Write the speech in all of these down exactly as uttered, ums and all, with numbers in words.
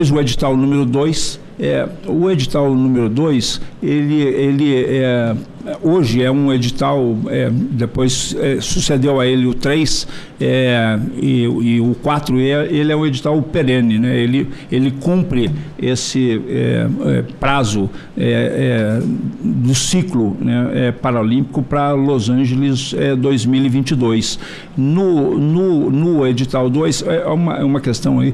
O edital número dois, é, o edital número dois, ele, ele é, hoje é um edital, é, depois é, sucedeu a ele o três, é, e, e o quatro, é, ele é um edital perene, né? ele, ele cumpre esse é, é, prazo é, é, do ciclo, né, é, paralímpico para Los Angeles é, dois mil e vinte e dois. No, no, no edital dois, é uma, é uma questão aí...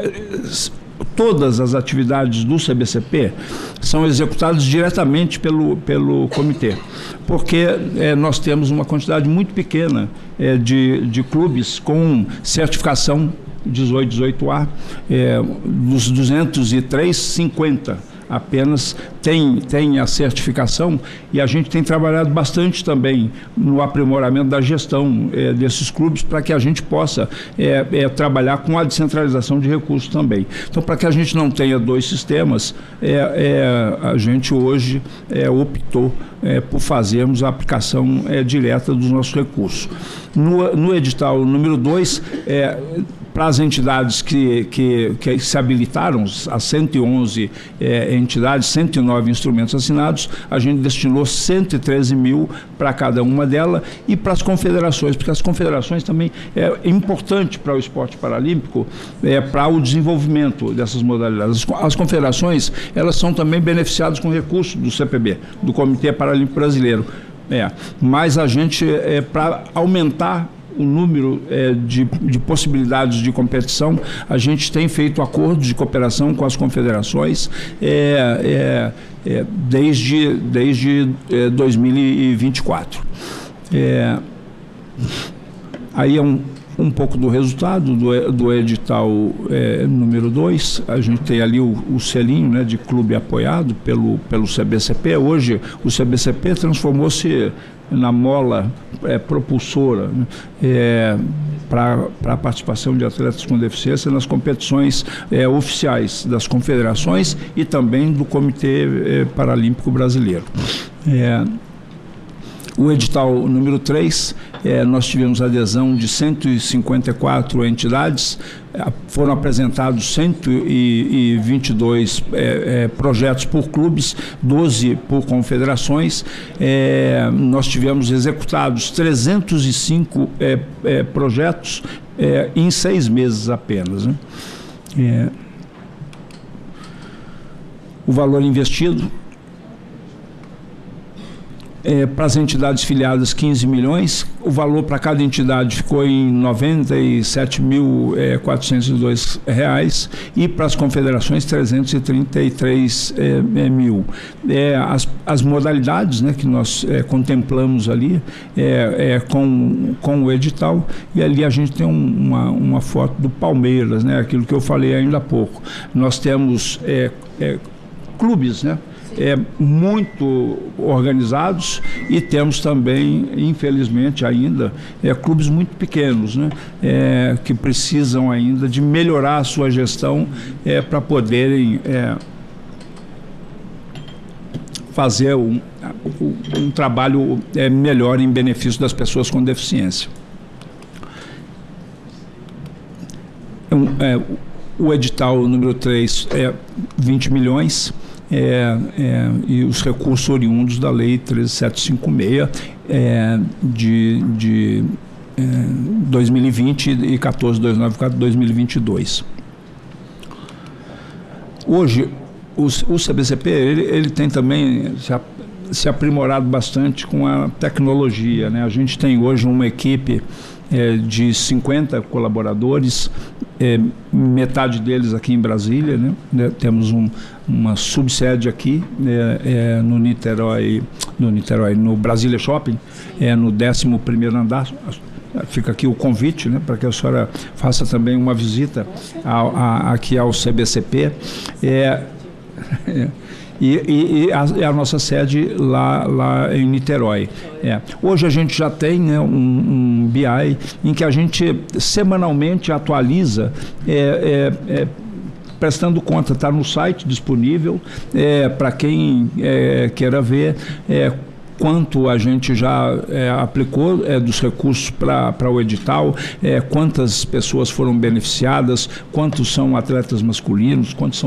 Todas as atividades do C B C P são executadas diretamente pelo, pelo comitê, porque é, nós temos uma quantidade muito pequena é, de, de clubes com certificação dezoito, dezoito A, é, dos duzentos e três, cinquenta apenas tem, tem a certificação, e a gente tem trabalhado bastante também no aprimoramento da gestão é, desses clubes, para que a gente possa é, é, trabalhar com a descentralização de recursos também. Então, para que a gente não tenha dois sistemas, é, é, a gente hoje é, optou é, por fazermos a aplicação é, direta dos nossos recursos. No, no edital número dois, é, para as entidades que, que, que se habilitaram, as cento e onze é, entidades, cento e nove instrumentos assinados, a gente destinou cento e treze mil para cada uma delas, e para as confederações, porque as confederações também é importante para o esporte paralímpico, é, para o desenvolvimento dessas modalidades. As confederações, elas são também beneficiadas com recursos do C P B, do Comitê Paralímpico Brasileiro. É, mas a gente, é, para aumentar o número é, de, de possibilidades de competição, a gente tem feito acordos de cooperação com as confederações é, é, é, desde, desde é, dois mil e vinte e quatro. É, aí é um, um pouco do resultado do, do edital é, número dois. A gente tem ali o, o selinho, né, de clube apoiado pelo, pelo C B C P. Hoje o C B C P transformou-se na mola é, propulsora, né, é, para a participação de atletas com deficiência nas competições é, oficiais das confederações e também do Comitê é, Paralímpico Brasileiro. É, o edital número três, é, nós tivemos adesão de cento e cinquenta e quatro entidades, é, foram apresentados cento e vinte e dois é, é, projetos por clubes, doze por confederações, é, nós tivemos executados trezentos e cinco é, é, projetos é, em seis meses apenas, né? É, o valor investido É, para as entidades filiadas, quinze milhões, o valor para cada entidade ficou em noventa e sete mil quatrocentos e dois reais, e para as confederações trezentos e trinta e três é, mil. É, as, as modalidades, né, que nós é, contemplamos ali é, é, com, com o edital, e ali a gente tem um, uma, uma foto do Palmeiras, né, aquilo que eu falei ainda há pouco. Nós temos é, é, clubes, né, É, muito organizados, e temos também, infelizmente ainda, é, clubes muito pequenos, né, é, que precisam ainda de melhorar a sua gestão é, para poderem é, fazer um, um trabalho é, melhor em benefício das pessoas com deficiência. Um, é, o edital número três é vinte milhões, É, é, e os recursos oriundos da Lei treze mil setecentos e cinquenta e seis é, de, de é, dois mil e vinte e quatorze mil duzentos e noventa e quatro de dois mil e vinte e dois. Hoje, o, o C B C P ele, ele tem também se, se aprimorado bastante com a tecnologia, né? A gente tem hoje uma equipe é, de cinquenta colaboradores, é, metade deles aqui em Brasília, né? É, temos um, uma subsede aqui é, é, no Niterói, no Niterói, no Brasília Shopping, é, no décimo primeiro andar. Fica aqui o convite, né, para que a senhora faça também uma visita ao, a, aqui ao C B C P. É, é, E, e, e a, a nossa sede lá, lá em Niterói. É. Hoje a gente já tem, né, um, um B I em que a gente semanalmente atualiza, é, é, é, prestando conta, está no site disponível é, para quem é, queira ver é, quanto a gente já é, aplicou é, dos recursos para o edital, é, quantas pessoas foram beneficiadas, quantos são atletas masculinos, quantos são